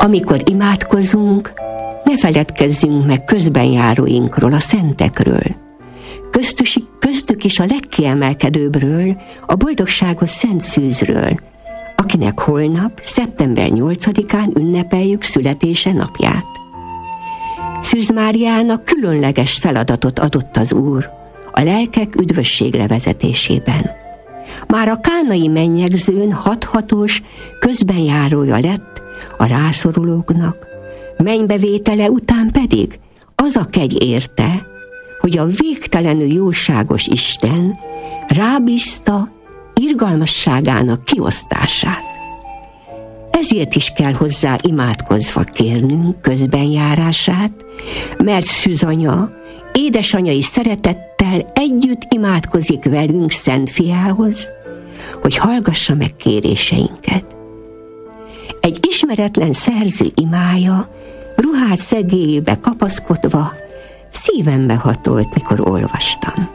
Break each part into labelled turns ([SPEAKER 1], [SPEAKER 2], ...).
[SPEAKER 1] Amikor imádkozunk, ne feledkezzünk meg közbenjáróinkról, a szentekről. Köztük is a legkiemelkedőbbről, a boldogságos Szent Szűzről, akinek holnap, szeptember 8-án ünnepeljük születése napját. Szűz Máriának különleges feladatot adott az Úr a lelkek üdvösségre vezetésében. Már a kánai mennyegzőn hathatos közbenjárója lett a rászorulóknak, mennybevétele után pedig az a kegy érte, hogy a végtelenül jóságos Isten rábízta irgalmasságának kiosztását. Ezért is kell hozzá imádkozva kérnünk közbenjárását, mert szűzanya édesanyai szeretettel együtt imádkozik velünk Szent Fiához, hogy hallgassa meg kéréseinket. Egy ismeretlen szerző imája ruhát szegélyébe kapaszkodva szívembe hatolt, mikor olvastam.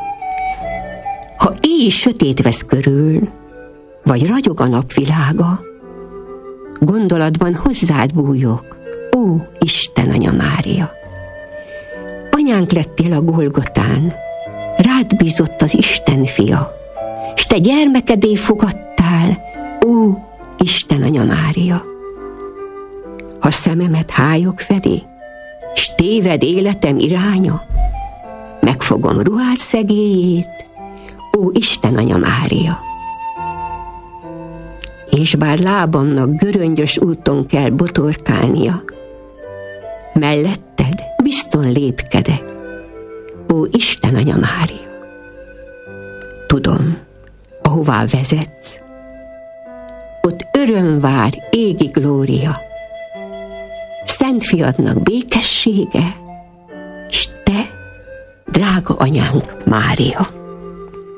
[SPEAKER 1] Ha éj sötét vesz körül, vagy ragyog a napvilága, gondolatban hozzád bújok, ó Isten Anya Mária. Anyánk lettél a Golgotán, rád bízott az Isten fia, s te gyermekedé fogadtál, ó Isten Anya Mária. Ha szememet hályok fedi, s téved életem iránya, megfogom ruhád szegélyét, ó Isten Anya Mária. És bár lábamnak göröngyös úton kell botorkálnia, melletted bizton lépkedek, ó Isten Anya Mária. Tudom, ahová vezetsz, ott öröm vár égi glória, Szent Fiadnak békessége, s te, drága anyánk Mária.